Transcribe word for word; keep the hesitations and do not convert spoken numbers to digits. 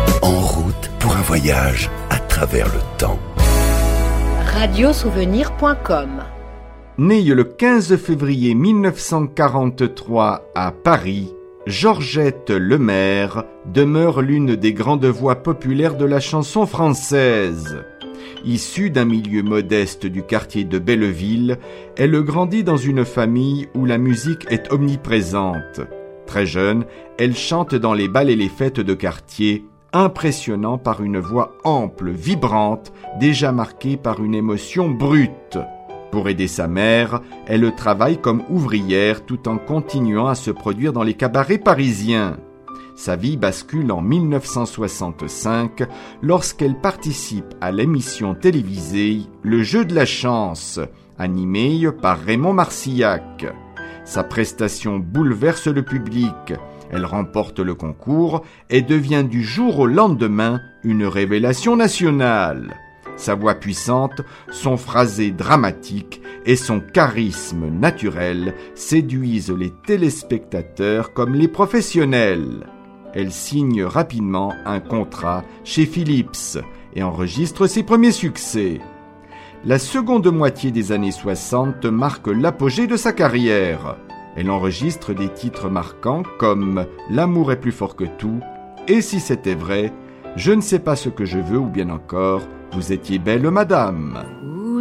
En route pour un voyage à travers le temps. radio souvenir point com. Née le quinze février mille neuf cent quarante-trois à Paris, Georgette Lemaire demeure l'une des grandes voix populaires de la chanson française. Issue d'un milieu modeste du quartier de Belleville, elle grandit dans une famille où la musique est omniprésente. Très jeune, elle chante dans les bals et les fêtes de quartier, impressionnant par une voix ample, vibrante, déjà marquée par une émotion brute. Pour aider sa mère, elle travaille comme ouvrière tout en continuant à se produire dans les cabarets parisiens. Sa vie bascule en mille neuf cent soixante-cinq lorsqu'elle participe à l'émission télévisée Le Jeu de la Chance, animée par Raymond Marcillac. Sa prestation bouleverse le public. Elle remporte le concours et devient du jour au lendemain une révélation nationale. Sa voix puissante, son phrasé dramatique et son charisme naturel séduisent les téléspectateurs comme les professionnels. Elle signe rapidement un contrat chez Philips et enregistre ses premiers succès. La seconde moitié des années soixante marque l'apogée de sa carrière. Elle enregistre des titres marquants comme « L'amour est plus fort que tout » et « Si c'était vrai », « Je ne sais pas ce que je veux » ou bien encore « Vous étiez belle, madame ».